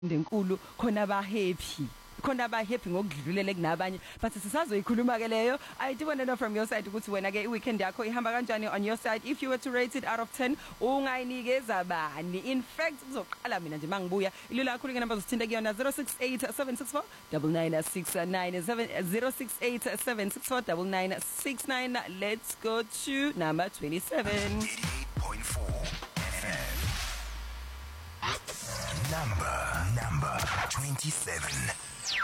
Ndenkulu khona ba happy ngokudlulela kunabanye but sisazoyikhuluma ke leyo. I do want to know from your side ukuthi wena ke weekend yakho ihamba kanjani on your side. If you were to rate it out of 10 ungayinikeza bani? In fact kuzoqala mina nje mangibuya ilula kakhulu ke number zithinta kuyona 0687649969 0687649969. Let's go to number 27. 88.4 FM. Number 27.